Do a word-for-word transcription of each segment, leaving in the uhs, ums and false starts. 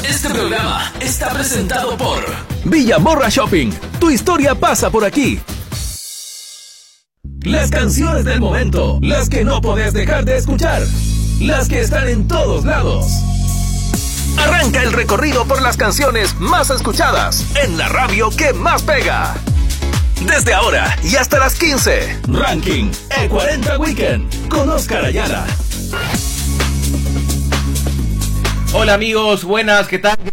Este programa está presentado por Villamorra Shopping. Tu historia pasa por aquí. Las canciones del momento, las que no podés dejar de escuchar, las que están en todos lados. Arranca el recorrido por las canciones más escuchadas en la radio que más pega. Desde ahora y hasta las quince. Ranking E cuarenta Weekend con Oscar Ayala. Hola amigos, buenas, ¿qué tal?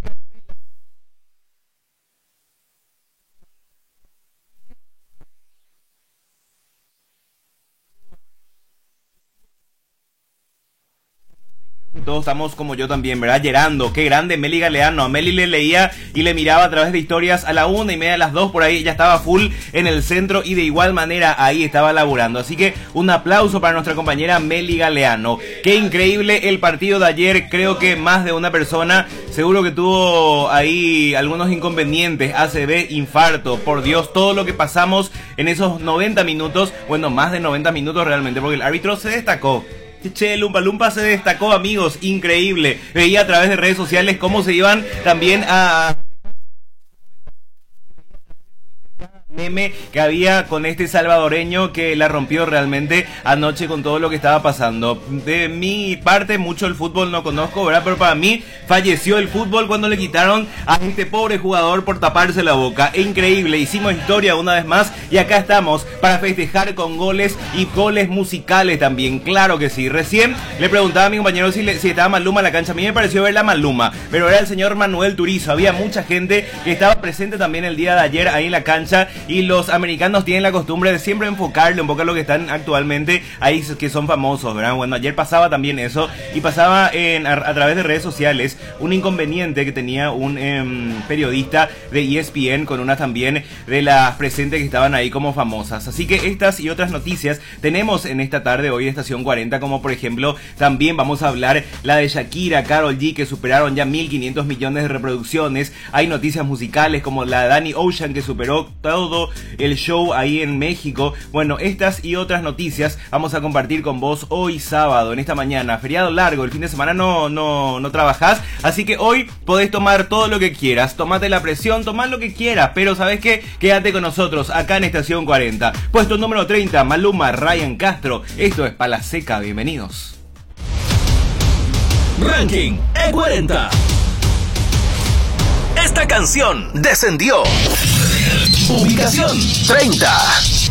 Todos estamos como yo también, ¿verdad? Llorando, qué grande Meli Galeano. A Meli le leía y le miraba a través de historias a la una y media, a las dos por ahí. Ella estaba full en el centro y de igual manera ahí estaba laburando. Así que un aplauso para nuestra compañera Meli Galeano. Qué increíble el partido de ayer. Creo que más de una persona seguro que tuvo ahí algunos inconvenientes. A C V, infarto. Por Dios, todo lo que pasamos en esos noventa minutos. Bueno, más de noventa minutos realmente, porque el árbitro se destacó. Che, Lumpa Lumpa se destacó, amigos, increíble. Veía a través de redes sociales cómo se iban también a... meme que había con este salvadoreño que la rompió realmente anoche con todo lo que estaba pasando. De mi parte, mucho el fútbol no conozco, ¿verdad? Pero para mí falleció el fútbol cuando le quitaron a este pobre jugador por taparse la boca. Increíble, hicimos historia una vez más y acá estamos para festejar con goles y goles musicales también, claro que sí. Recién le preguntaba a mi compañero si, le, si estaba Maluma en la cancha. A mí me pareció ver la Maluma, pero era el señor Manuel Turizo. Había mucha gente que estaba presente también el día de ayer ahí en la cancha. Y los americanos tienen la costumbre de siempre enfocarle un poco a lo que están actualmente ahí, que son famosos, ¿verdad? Bueno, ayer pasaba también eso, y pasaba en, a, a través de redes sociales un inconveniente que tenía un eh, periodista de E S P N con una también de las presentes que estaban ahí como famosas. Así que estas y otras noticias tenemos en esta tarde hoy de Estación cuarenta, como por ejemplo también vamos a hablar la de Shakira, Karol G, que superaron ya mil quinientos millones de reproducciones. Hay noticias musicales como la de Danny Ocean, que superó todo el show ahí en México. Bueno, estas y otras noticias vamos a compartir con vos hoy sábado, en esta mañana, feriado largo, el fin de semana no, no, no trabajás, así que hoy podés tomar todo lo que quieras, tomate la presión, tomá lo que quieras, pero ¿sabes qué? Quédate con nosotros acá en Estación cuarenta. Puesto número treinta, Maluma, Ryan Castro. Esto es Pala Seca, bienvenidos. Ranking E cuarenta. Esta canción descendió. Ubicación treinta.